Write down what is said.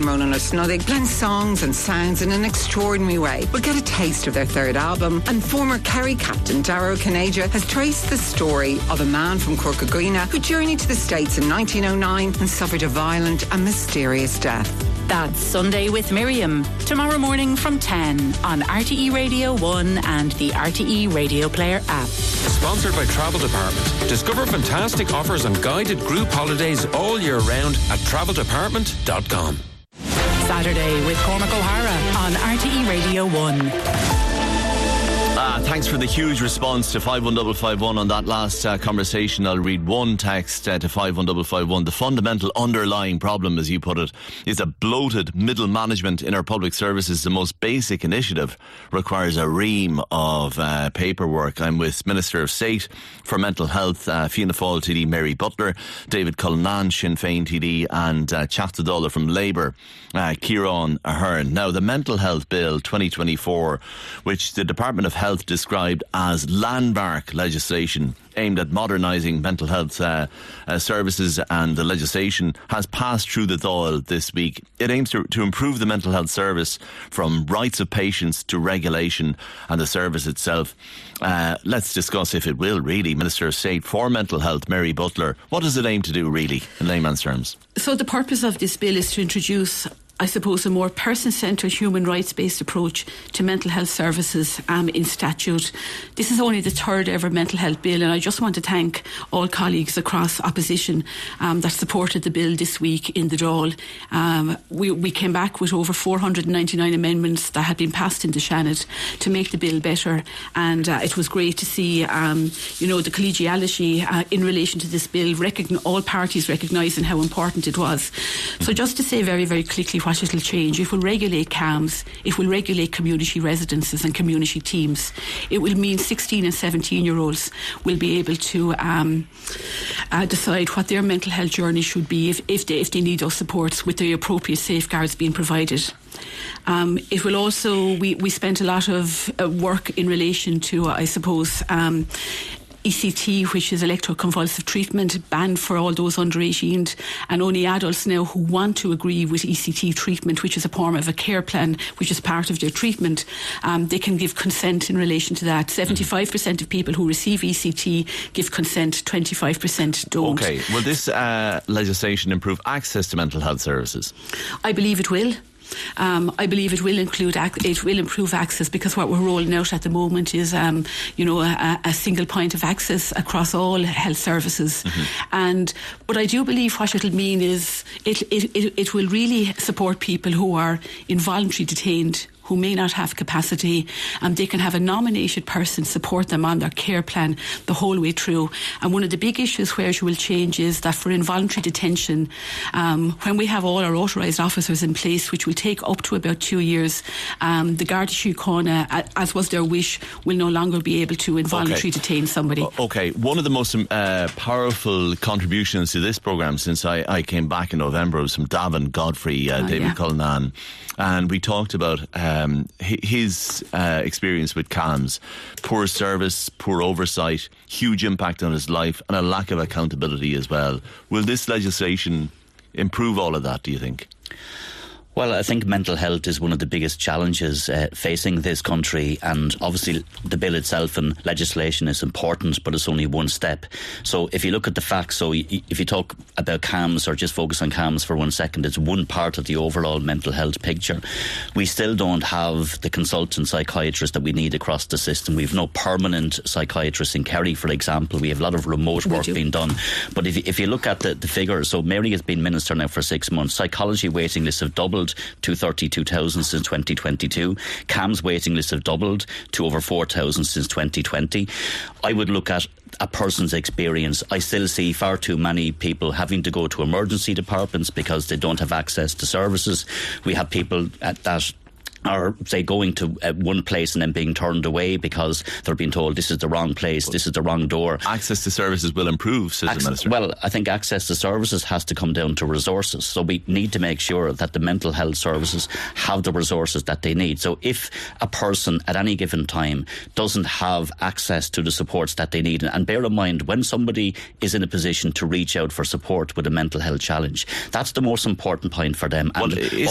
Ronan O'Snoddig blend songs and sounds in an extraordinary way. We'll get a taste of their third album, and former Kerry captain Darragh Caneja has traced the story of a man from Corcagreena who journeyed to the States in 1909 and suffered a violent and mysterious death. That's Sunday with Miriam, tomorrow morning from 10 on RTE Radio 1 and the RTE Radio Player app. Sponsored by Travel Department. Discover fantastic offers on guided group holidays all year round at traveldepartment.com. Saturday with Cormac O'Hara on RTE Radio 1. Thanks for the huge response to 51551 on that last conversation. I'll read one text to 51551. The fundamental underlying problem, as you put it, is a bloated middle management in our public services. The most basic initiative requires a ream of paperwork. I'm with Minister of State for Mental Health, Fianna Fáil TD Mary Butler, David Cullinane, Sinn Féin TD, and Chattadullah from Labour, Ciarán Ahern. Now, the Mental Health Bill 2024, which the Department of Health described as landmark legislation aimed at modernising mental health services, and the legislation has passed through the Dáil this week. It aims to improve the mental health service from rights of patients to regulation and the service itself. Let's discuss, if it will, really, Minister of State for Mental Health, Mary Butler. What does it aim to do, really, in layman's terms? So the purpose of this bill is to introduce, I suppose, a more person-centred, human rights-based approach to mental health services in statute. This is only the third ever mental health bill, and I just want to thank all colleagues across opposition that supported the bill this week in the Dáil. We came back with over 499 amendments that had been passed into Shannon to make the bill better, and it was great to see the collegiality in relation to this bill, all parties recognising how important it was. So just to say very, very quickly what it will change: it will regulate CAMHS, it will regulate community residences and community teams. It will mean 16 and 17 year olds will be able to decide what their mental health journey should be if they need those supports, with the appropriate safeguards being provided. It will also, we spent a lot of work in relation to, I suppose, ECT, which is electroconvulsive treatment, banned for all those under 18, and only adults now who want to agree with ECT treatment, which is a form of a care plan, which is part of their treatment, they can give consent in relation to that. 75% of people who receive ECT give consent, 25% don't. OK, will this legislation improve access to mental health services? I believe it will. I believe it will improve access, because what we're rolling out at the moment is a single point of access across all health services. But I do believe what it'll mean is it will really support people who are involuntarily detained, who may not have capacity, and they can have a nominated person support them on their care plan the whole way through. And one of the big issues where it will change is that for involuntary detention, when we have all our authorised officers in place, which will take up to about 2 years, the Garda Síochána, as was their wish, will no longer be able to involuntarily detain somebody. OK, one of the most powerful contributions to this programme since I came back in November was from Davin Godfrey, David Cullinane, and we talked about his experience with CAMHS. Poor service, poor oversight, huge impact on his life, and a lack of accountability as well. Will this legislation improve all of that, do you think? Well, I think mental health is one of the biggest challenges facing this country, and obviously the bill itself and legislation is important, but it's only one step. So if you look at the facts, so if you talk about CAMHS, or just focus on CAMHS for 1 second, it's one part of the overall mental health picture. We still don't have the consultant psychiatrists that we need across the system. We have no permanent psychiatrists in Kerry, for example. We have a lot of remote work being done. But if you look at the figures, so Mary has been minister now for 6 months. Psychology waiting lists have doubled to 32,000 since 2022. CAMHS waiting lists have doubled to over 4,000 since 2020. I would look at a person's experience. I still see far too many people having to go to emergency departments because they don't have access to services. We have people that are, say, going to one place and then being turned away because they're being told this is the wrong place, this is the wrong door. Access to services will improve, says the Minister. Well, I think access to services has to come down to resources. So we need to make sure that the mental health services have the resources that they need. So if a person at any given time doesn't have access to the supports that they need, and bear in mind, when somebody is in a position to reach out for support with a mental health challenge, that's the most important point for them. Well, isn't